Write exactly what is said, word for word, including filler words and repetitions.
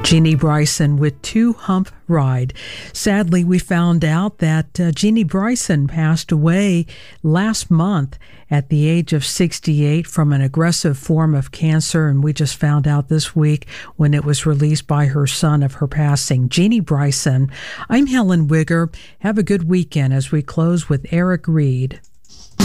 Jeannie Bryson with Two Hump Ride. Sadly, we found out that uh, Jeannie Bryson passed away last month at the age of sixty-eight from an aggressive form of cancer, and we just found out this week when it was released by her son of her passing. Jeannie Bryson. I'm Helen Wigger. Have a good weekend as we close with Eric Reed.